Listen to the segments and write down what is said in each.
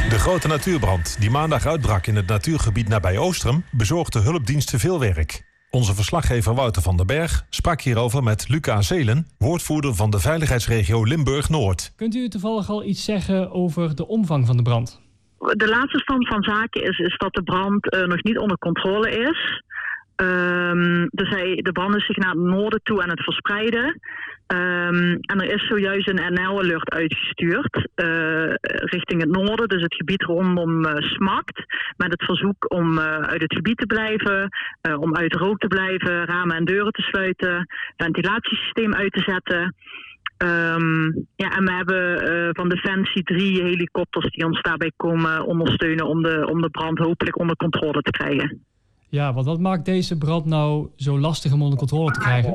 De grote natuurbrand die maandag uitbrak in het natuurgebied nabij Oostrum bezorgde hulpdiensten veel werk. Onze verslaggever Wouter van den Berg sprak hierover met Luca Zelen, woordvoerder van de veiligheidsregio Limburg-Noord. Kunt u toevallig al iets zeggen over de omvang van de brand? De laatste stand van zaken is dat de brand nog niet onder controle is. Dus de brand is zich naar het noorden toe aan het verspreiden. En er is zojuist een NL-alert uitgestuurd richting het noorden, dus het gebied rondom Smakt. Met het verzoek om uit het gebied te blijven, om uit de rook te blijven, ramen en deuren te sluiten, ventilatiesysteem uit te zetten. En we hebben van Defensie 3 helikopters die ons daarbij komen ondersteunen om de brand hopelijk onder controle te krijgen. Ja, want wat maakt deze brand nou zo lastig om onder controle te krijgen?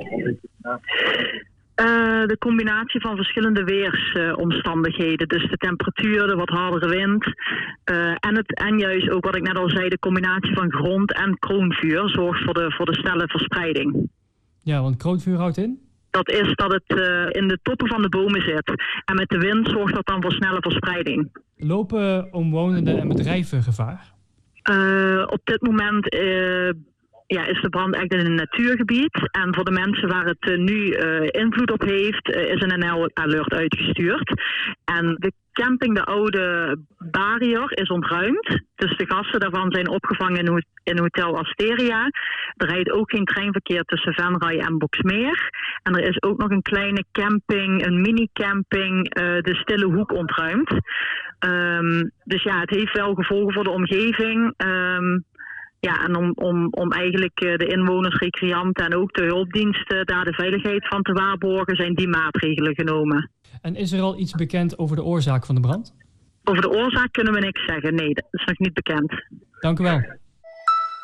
De combinatie van verschillende weersomstandigheden. Dus de temperatuur, de wat hardere wind. En juist ook wat ik net al zei, de combinatie van grond- en kroonvuur zorgt voor de snelle verspreiding. Ja, want kroonvuur houdt in? Dat is dat het in de toppen van de bomen zit. En met de wind zorgt dat dan voor snelle verspreiding. Lopen omwonenden en bedrijven gevaar? Op dit moment is de brand echt in een natuurgebied. En voor de mensen waar het nu invloed op heeft, is een NL-alert uitgestuurd. En de camping De Oude Barrier is ontruimd. Dus de gasten daarvan zijn opgevangen in Hotel Asteria. Er rijdt ook geen treinverkeer tussen Venray en Boxmeer. En er is ook nog een kleine camping, een mini-camping, de Stille Hoek ontruimd. Dus ja, het heeft wel gevolgen voor de omgeving. En om eigenlijk de inwoners, recreanten en ook de hulpdiensten daar de veiligheid van te waarborgen, zijn die maatregelen genomen. En is er al iets bekend over de oorzaak van de brand? Over de oorzaak kunnen we niks zeggen. Nee, dat is nog niet bekend. Dank u wel.